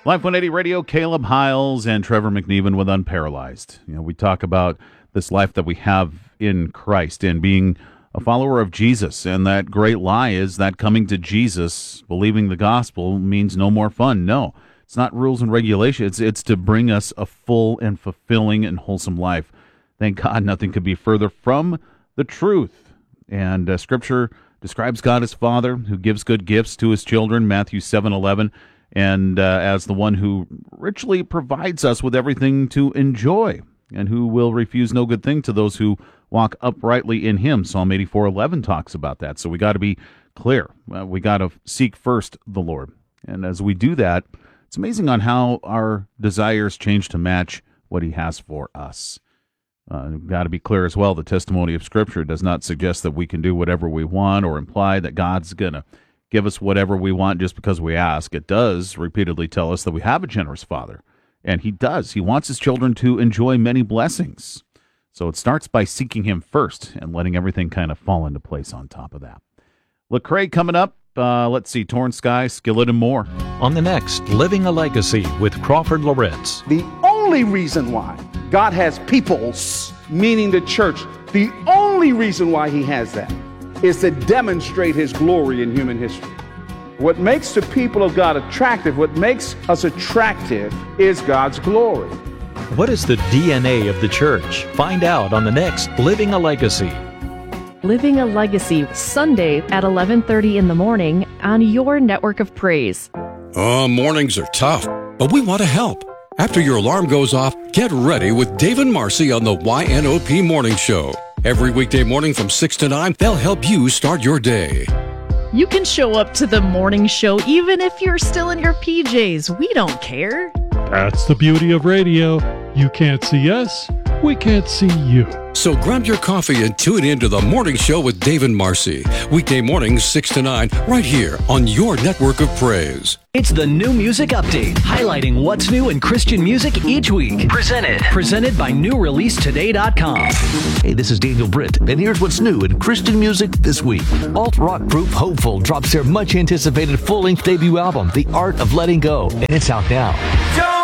Life 180 Radio, Caleb Hiles and Trevor McNeven with Unparalyzed. We talk about this life that we have in Christ and being a follower of Jesus. And that great lie is that coming to Jesus, believing the gospel, means no more fun. No, it's not rules and regulations. It's to bring us a full and fulfilling and wholesome life. Thank God nothing could be further from the truth. And Scripture describes God as Father who gives good gifts to his children, Matthew 7:11. And as the one who richly provides us with everything to enjoy, and who will refuse no good thing to those who walk uprightly in him. Psalm 84:11 talks about that. So we got to be clear. We got to seek first the Lord. And as we do that, it's amazing on how our desires change to match what he has for us. We've got to be clear as well. The testimony of Scripture does not suggest that we can do whatever we want or imply that God's going to give us whatever we want just because we ask. It does repeatedly tell us that we have a generous Father, and he does. He wants his children to enjoy many blessings. So it starts by seeking him first and letting everything kind of fall into place on top of that. Lecrae coming up. Let's see, Torn Sky, Skillet, and more. On the next, Living a Legacy with Crawford Loritz. The only reason why God has peoples, meaning the church, the only reason why he has that is to demonstrate his glory in human history. What makes the people of God attractive, what makes us attractive is God's glory. What is the DNA of the church? Find out on the next Living a Legacy. Living a Legacy, Sunday at 11:30 in the morning on your network of praise. Mornings are tough, but we want to help. After your alarm goes off, get ready with Dave and Marcy on the YNOP Morning Show. Every weekday morning from 6 to 9, they'll help you start your day. You can show up to the morning show even if you're still in your PJs. We don't care. That's the beauty of radio. You can't see us, we can't see you. So grab your coffee and tune in to the Morning Show with Dave and Marcy. Weekday mornings 6 to 9, right here on your network of praise. It's the New Music Update, highlighting what's new in Christian music each week. Presented by NewReleaseToday.com. Hey, this is Daniel Britt, and here's what's new in Christian music this week. Alt-rock group Hopeful drops their much-anticipated full-length debut album, The Art of Letting Go, and it's out now.